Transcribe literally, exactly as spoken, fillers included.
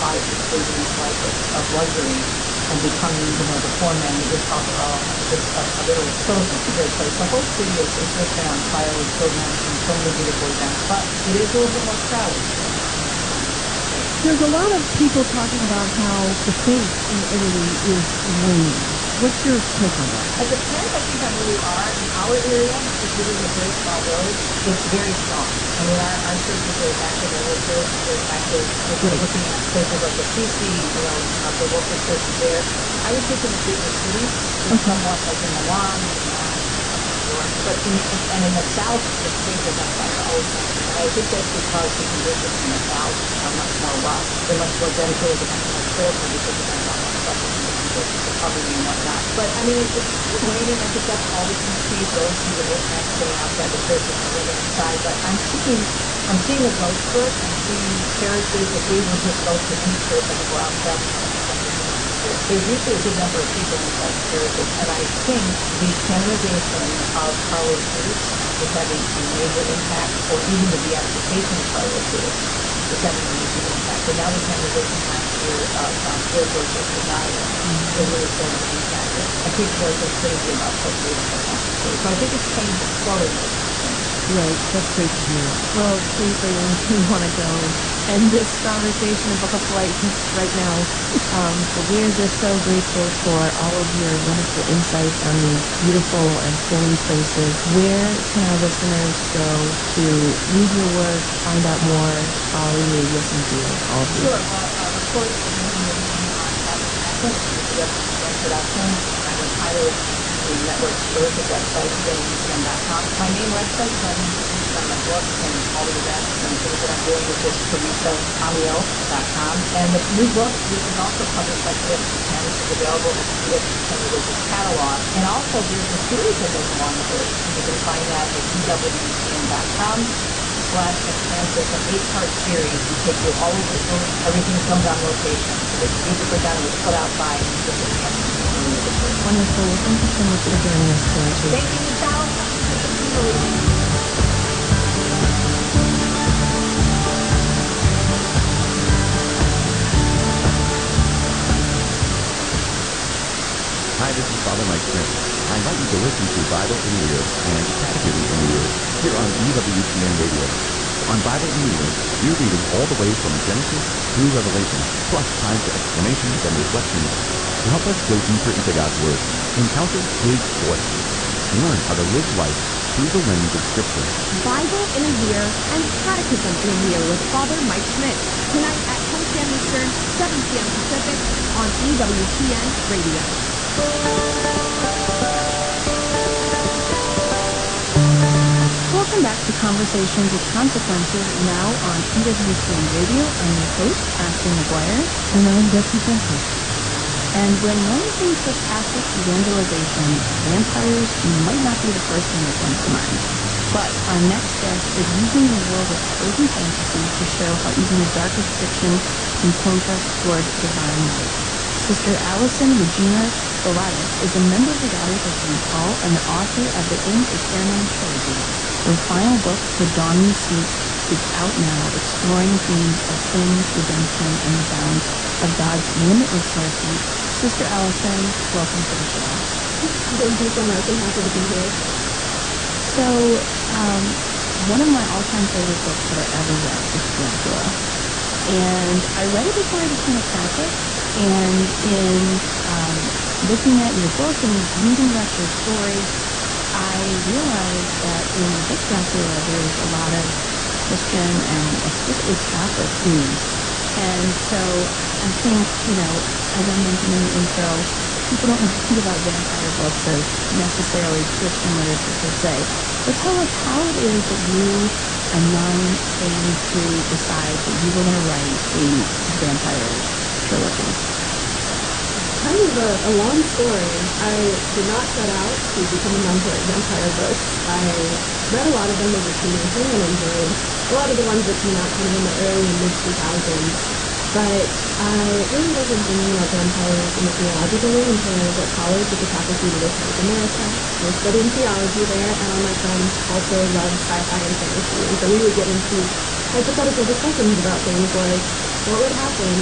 caught addicted in this life of, of luxury and becoming, you know, the poor man that you're talking about, just a, a bit of a so it's a great place. The whole city is, is just been on fire with pilgrims and so many beautiful events, but it is a little bit more crowded during this kind of time, I gotta say. There's a lot of people talking about how the faith in Italy is waning. What's your take on that? It depends, I think, on where you are. In our area, because we live in a very small village, it's very strong. I mean, our, our church is very active, our local church is very active. If you're Right. looking at places like Assisi, you know, uh, the local church is there. I would think in the bigger cities, it's Okay. somewhat like in Milan, in Milan, uh, New York. But in, in, and in the south, the faith is on fire all the time. And I think that's because the conditions in the south are much more rough. They're much more dedicated, they're much more prayerful because they've been a lot more suffering in terms of recovery and whatnot. But I mean, it, it's kind of waning. I think that's always been the case. You always see the old men sitting outside the churches and the women inside. But I'm seeing, I'm seeing a growth spurt. I'm seeing parishes. If we will just go to any church, like if we're out traveling on a weekend visiting our neighbors, there's usually a good number of people inside the parishes. And I think the canonization of Carlo Acutis is having a major impact, or even the beatification of Carlo Acutis is having a major impact. And now the canonization last year of um, Pier Giorgio Taddeo is really starting to impact it. And people are just crazy about Pope Leo the fourteenth. So I think it's changing slowly, but it's changing. Right. That's great to hear. Well, please, Raylan, if you want to go end this conversation and book a flight right now. Um, but we're just so grateful for all of your wonderful insights on these beautiful and holy places. Where can our listeners go to read your work, find out more, follow you, listen to you, all of you? Sure. Well, um, of course, you can hear me on Catholic Connection, which is a W T N production, and I would highly recommend the network's terrific website, W T N dot com. My main website, so any information on my books and all the events and things that I'm doing, is just teresa tomeo dot com. And the new book, which is also published by K F C ten, is available at the K F C ten Religious Catalog. And also, there's a series that goes along with it, and you can find that at D W T N dot com. Slash Expansive, an eight-part series to take you all over Italy. Everything filmed on location. It's beautifully done. It was put out by the City Campus in Italy this year. Wonderful. Well, thank you so much for joining us today, too. Thank you, ciao. Nice to see you. Hi, this is Father Mike Smith. I invite you to listen to Bible in the Ear and Catechism in the Ear here on E W T N Radio. On Bible in the Ear, we're reading all the way from Genesis through Revelation, plus time for explanations and reflections to help us go deeper into God's Word. Encounter His voice. Learn how to live life through the lens of Scripture. Bible in a Year and Catechism in a Year with Father Mike Schmidt. Tonight at ten p.m. Eastern, seven p.m. Pacific on E W T N Radio. Welcome back to Conversations with Consequences, now on E W T N Radio. I'm your host, Ashley McGuire. And I'm Betsy Fenton. And when one thinks of Catholic evangelization, vampires might not be the first thing that comes to mind. But our next guest is using the world of urban fantasy to show how even the darkest fiction can point us toward divine light. Sister Allison Regina Golatis is a member of the Daughters of Saint Paul and the author of the In Aeternum trilogy. Her final book, The Dawn We Seek, is out now, exploring themes of sin, redemption, and the balance of God's limitless mercy. Sister Allison, welcome to the show. Thank you so much. I'm happy to be here. So, um, one of my all-time favorite books that I ever read is Dracula. And I read it before I became a Catholic, and in um, looking at your book and reading about your story, I realized that in the book Dracula, there's a lot of Christian and explicitly Catholic themes. And so I think, you know, as I mentioned in the intro, people don't really think about vampire books as necessarily Christian literature per se. But tell us how it is that you, a nun, came to decide that you were going to write a vampire trilogy. Kind of a, a long story. I did not set out to become a nun to write vampire books. I read a lot of them as a teenager and enjoyed a lot of the ones that came out kind of in the early and mid two thousands. But I really wasn't thinking about vampires in a theological way until I was at college at the Catholic University of America. I was studying theology there, and all my friends also loved sci-fi and fantasy. And so we would get into hypothetical discussions about things like, what would happen